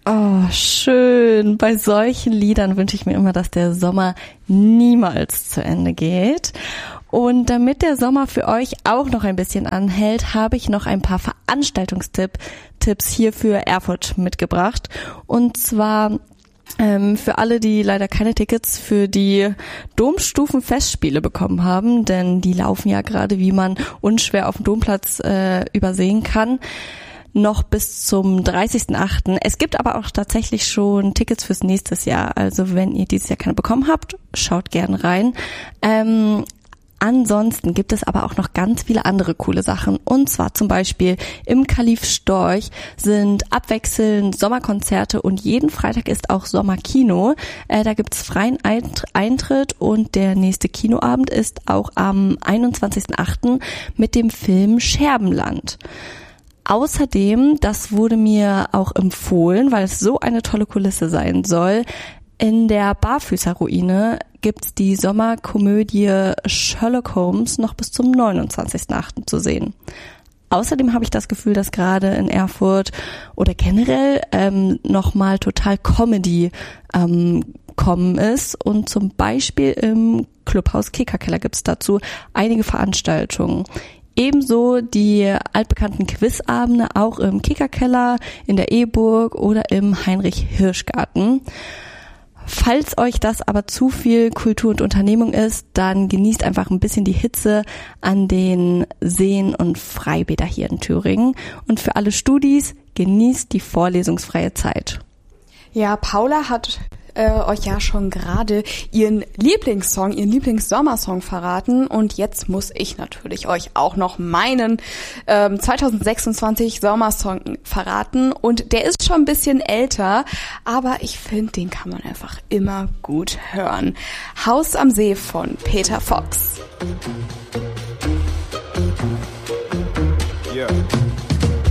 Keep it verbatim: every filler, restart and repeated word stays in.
Oh, schön. Bei solchen Liedern wünsche ich mir immer, dass der Sommer niemals zu Ende geht. Und damit der Sommer für euch auch noch ein bisschen anhält, habe ich noch ein paar Veranstaltungstipps hier für Erfurt mitgebracht. Und zwar ähm, für alle, die leider keine Tickets für die Domstufenfestspiele bekommen haben, denn die laufen ja gerade, wie man unschwer auf dem Domplatz äh, übersehen kann, noch bis zum dreißigsten achten Es gibt aber auch tatsächlich schon Tickets fürs nächste Jahr. Also wenn ihr dieses Jahr keine bekommen habt, schaut gern rein. Ähm, ansonsten gibt es aber auch noch ganz viele andere coole Sachen. Und zwar zum Beispiel im Kalif Storch sind abwechselnd Sommerkonzerte und jeden Freitag ist auch Sommerkino. Äh, da gibt's freien Eintritt und der nächste Kinoabend ist auch am einundzwanzigsten achten mit dem Film Scherbenland. Außerdem, das wurde mir auch empfohlen, weil es so eine tolle Kulisse sein soll, in der Barfüßerruine gibt's die Sommerkomödie Sherlock Holmes noch bis zum neunundzwanzigsten achten zu sehen. Außerdem habe ich das Gefühl, dass gerade in Erfurt oder generell ähm, nochmal total Comedy ähm, kommen ist und zum Beispiel im Clubhaus Kickerkeller gibt's dazu einige Veranstaltungen. Ebenso die altbekannten Quizabende auch im Kickerkeller, in der E-Burg oder im Heinrich-Hirsch-Garten. Falls euch das aber zu viel Kultur und Unternehmung ist, dann genießt einfach ein bisschen die Hitze an den Seen und Freibäder hier in Thüringen. Und für alle Studis, genießt die vorlesungsfreie Zeit. Ja, Paula hat äh, euch ja schon gerade ihren Lieblingssong, ihren Lieblingssommersong verraten und jetzt muss ich natürlich euch auch noch meinen ähm, zwanzig sechsundzwanzig Sommersong verraten und der ist schon ein bisschen älter, aber ich finde, den kann man einfach immer gut hören. Haus am See von Peter Fox. Yeah.